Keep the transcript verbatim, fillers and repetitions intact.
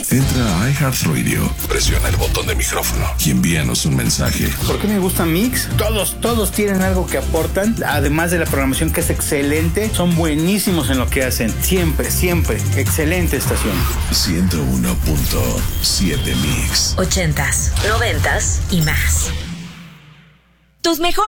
Entra a iHeartRadio, presiona el botón de micrófono y envíanos un mensaje. ¿Por qué me gusta Mix? Todos, todos tienen algo que aportan, además de la programación que es excelente, son buenísimos en lo que hacen. Siempre, siempre. Excelente estación. ciento uno punto siete Mix. Ochentas, noventas y más. Tus mejores